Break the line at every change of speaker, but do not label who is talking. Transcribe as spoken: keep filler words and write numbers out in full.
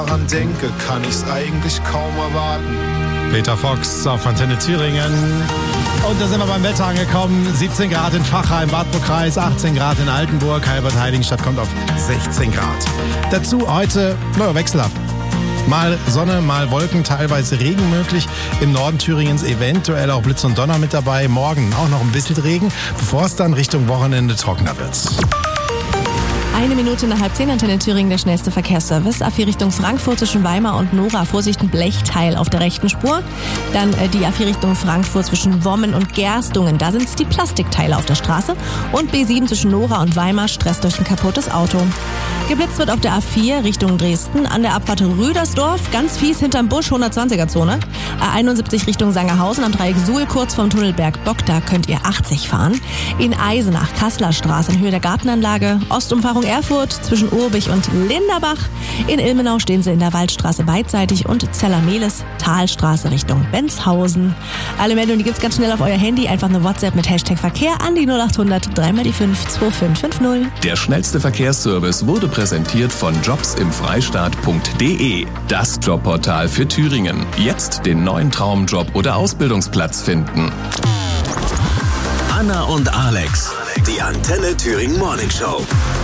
daran denke, kann ich's eigentlich kaum erwarten.
Peter Fox auf Antenne Thüringen. Und da sind wir beim Wetter angekommen. siebzehn Grad in Fachheim, Wartburg-Kreis, achtzehn Grad in Altenburg, Halbert-Heiligenstadt kommt auf sechzehn Grad. Dazu heute, naja, wechselhaft. Mal Sonne, mal Wolken, teilweise Regen möglich. Im Norden Thüringens eventuell auch Blitz und Donner mit dabei. Morgen auch noch ein bisschen Regen, bevor es dann Richtung Wochenende trockener wird.
Eine Minute nach halb zehn, Antenne Thüringen, der schnellste Verkehrsservice. A vier Richtung Frankfurt zwischen Weimar und Nora. Vorsicht, ein Blechteil auf der rechten Spur. Dann äh, die A vier Richtung Frankfurt zwischen Wommen und Gerstungen. Da sind es die Plastikteile auf der Straße. Und B sieben zwischen Nora und Weimar, Stress durch ein kaputtes Auto. Geblitzt wird auf der A vier Richtung Dresden. An der Abfahrt Rüdersdorf, ganz fies hinterm Busch, hundertzwanziger-Zone. A einundsiebzig Richtung Sangerhausen am Dreieck Suhl, kurz vom Tunnelberg Bock. Da könnt ihr achtzig fahren. In Eisenach, Kasseler Straße in Höhe der Gartenanlage. Ostumfahrung Erfurt zwischen Urbich und Linderbach. In Ilmenau stehen sie in der Waldstraße beidseitig und Zellermehlis, Talstraße Richtung Benzhausen. Alle Meldungen, die gibt's ganz schnell auf euer Handy. Einfach eine WhatsApp mit Hashtag Verkehr an die null acht hundert drei mal die fünf zwei fünf fünf null.
Der schnellste Verkehrsservice wurde präsentiert von jobs im freistaat punkt de. Das Jobportal für Thüringen. Jetzt den neuen Traumjob oder Ausbildungsplatz finden.
Anna und Alex, die Antenne Thüringen Morning Show.